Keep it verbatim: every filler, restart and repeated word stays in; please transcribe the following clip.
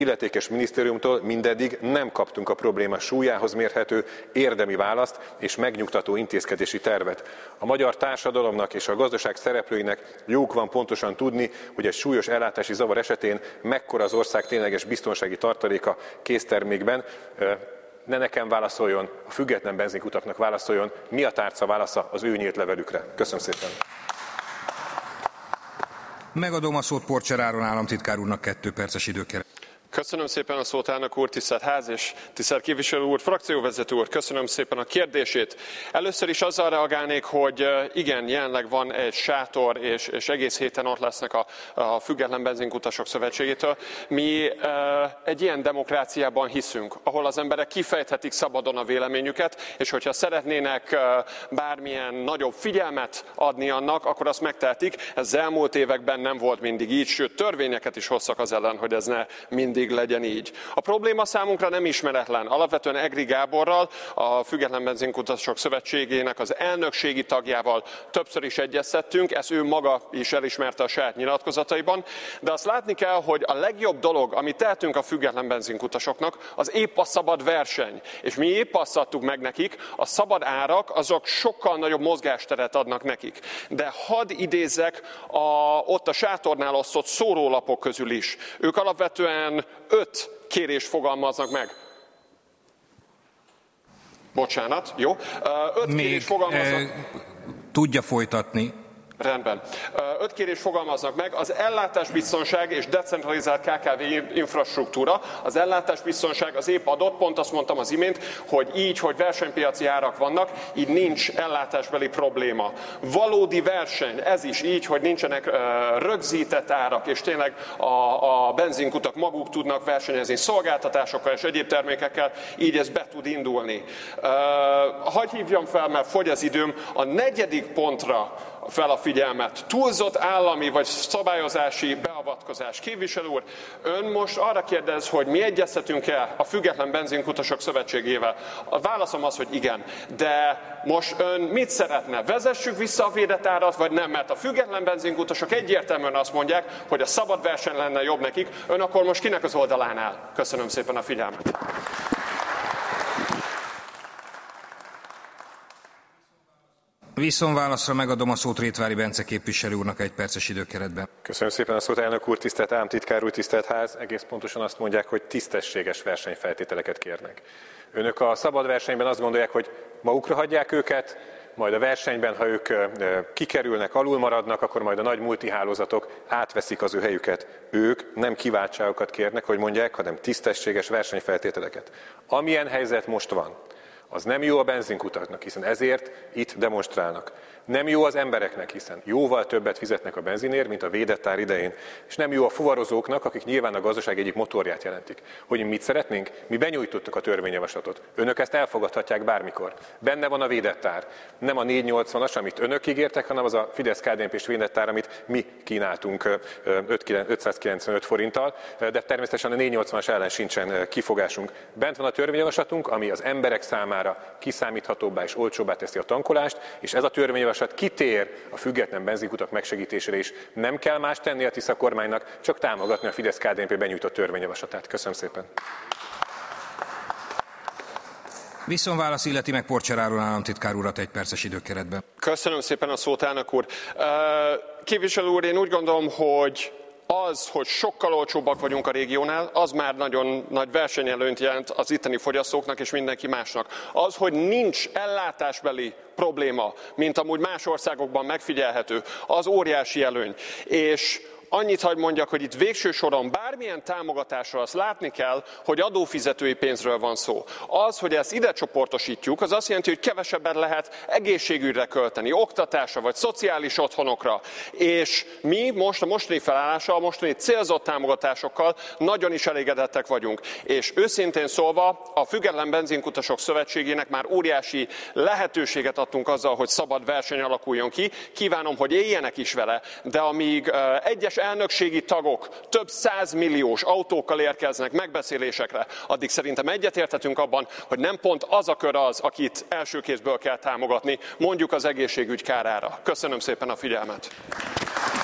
illetékes minisztériumtól mindeddig nem kaptunk a probléma súlyához mérhető érdemi választ és megnyugtató intézkedési tervet. A magyar társadalomnak és a gazdaság szereplőinek jók van pontosan tudni, hogy egy súlyos ellátási zavar esetén mekkora az ország tényleges biztonsági tartaléka késztermékben. Ne nekem válaszoljon, a független benzinkutaknak válaszoljon, mi a tárca válasza az ő nyílt levelükre. Köszönöm szépen. Megadom a szót Porcser Áron államtitkár úrnak kettő perces időkeret. Köszönöm szépen a szót, elnök úr, tisztelt ház és tisztelt képviselő úr, frakcióvezető úr, köszönöm szépen a kérdését. Először is azzal reagálnék, hogy igen, jelenleg van egy sátor, és, és egész héten ott lesznek a, a Független Benzinkutasok Szövetségétől. Mi e, egy ilyen demokráciában hiszünk, ahol az emberek kifejthetik szabadon a véleményüket, és hogyha szeretnének e, bármilyen nagyobb figyelmet adni annak, akkor azt megtehetik. Ez az elmúlt években nem volt mindig így, sőt törvényeket is hoztak az ellen, hogy ez ne mindig legyen így. A probléma számunkra nem ismeretlen. Alapvetően Egri Gáborral, a Független Benzinkutasok Szövetségének az elnökségi tagjával többször is egyeztettünk, ezt ő maga is elismerte a saját nyilatkozataiban, de azt látni kell, hogy a legjobb dolog, amit tehetünk a független benzinkutasoknak, az épp a szabad verseny. És mi épp azt adtuk meg nekik, a szabad árak azok sokkal nagyobb mozgásteret adnak nekik. De hadd idézzek a, ott a sátornál osztott szórólapok közül is. Ők alapvetően öt kérést fogalmaznak meg. Bocsánat, jó. Öt Még, kérést fogalmaznak. E, tudja folytatni. Rendben. Öt kérést fogalmaznak meg, az ellátásbiztonság és decentralizált ká ká vé infrastruktúra. Az ellátásbiztonság az épp adott, pont azt mondtam az imént, hogy így, hogy versenypiaci árak vannak, így nincs ellátásbeli probléma. Valódi verseny, ez is így, hogy nincsenek rögzített árak, és tényleg a, a benzinkutak maguk tudnak versenyezni szolgáltatásokkal és egyéb termékekkel, így ez be tud indulni. Hadd hívjam fel, mert fogy az időm, a negyedik pontra fel a figyelmet. Túlzott állami vagy szabályozási beavatkozás. Képviselő úr, ön most arra kérdez, hogy mi egyeztetünk-e a Független Benzinkutasok Szövetségével. A válaszom az, hogy igen. De most ön mit szeretne? Vezessük vissza a védett árat, vagy nem? Mert a független benzinkutasok egyértelműen azt mondják, hogy a szabad verseny lenne jobb nekik. Ön akkor most kinek az oldalán áll? Köszönöm szépen a figyelmet. Viszonválaszra megadom a szót Rétvári Bence képviselő úrnak egy perces időkeretben. Köszönöm szépen a szót, elnök úr, tisztelt államtitkár úr, tisztelt ház. Egész pontosan azt mondják, hogy tisztességes versenyfeltételeket kérnek. Önök a szabad versenyben azt gondolják, hogy magukra hagyják őket, majd a versenyben, ha ők kikerülnek, alul maradnak, akkor majd a nagy multihálózatok átveszik az ő helyüket. Ők nem kiváltságokat kérnek, hogy mondják, hanem tisztességes versenyfeltételeket. Amilyen helyzet most van, az nem jó a benzinkutaknak, hiszen ezért itt demonstrálnak. Nem jó az embereknek, hiszen jóval többet fizetnek a benzinért, mint a védett ár idején. És nem jó a fuvarozóknak, akik nyilván a gazdaság egyik motorját jelentik. Hogy mit szeretnénk? Mi benyújtottuk a törvényjavaslatot. Önök ezt elfogadhatják bármikor. Benne van a védett ár. Nem a négyszáznyolcvanas, amit önök ígértek, hanem az a Fidesz-ká dé en pés védett ár, amit mi kínáltunk ötszázkilencvenöt forinttal, de természetesen a négyszáznyolcvanas ellen sincsen kifogásunk. Bent van a törvényjavaslatunk, ami az emberek számára kiszámíthatóbbá és olcsóbbá teszi a tankolást, és ez a törvényjavaslat kitér a független benzinkutak megsegítésére is. Nem kell más tenni a Tisza kormánynak, csak támogatni a Fidesz-ká dé en pé benyújtott törvényjavaslatát. Köszönöm szépen. Viszonválasz illeti meg Porcser Áron államtitkár urat egy perces időkeretben. Köszönöm szépen a szót, elnök úr. Képviselő úr, én úgy gondolom, hogy az, hogy sokkal olcsóbbak vagyunk a régiónál, az már nagyon nagy versenyelőnyt jelent az itteni fogyasztóknak és mindenki másnak. Az, hogy nincs ellátásbeli probléma, mint amúgy más országokban megfigyelhető, az óriási előny. És annyit hadd mondjak, hogy itt végső soron bármilyen támogatásra azt látni kell, hogy adófizetői pénzről van szó. Az, hogy ezt ide csoportosítjuk, az azt jelenti, hogy kevesebbet lehet egészségügyre költeni, oktatásra vagy szociális otthonokra. És mi most a mostani felállással, a mostani célzott támogatásokkal nagyon is elégedettek vagyunk. És őszintén szólva, a Független Benzinkutasok Szövetségének már óriási lehetőséget adtunk azzal, hogy szabad verseny alakuljon ki. Kívánom, hogy éljenek is vele, de amíg egyes elnökségi tagok több százmilliós autókkal érkeznek megbeszélésekre, addig szerintem egyetérthetünk abban, hogy nem pont az a kör az, akit első kézből kell támogatni, mondjuk az egészségügy kárára. Köszönöm szépen a figyelmet!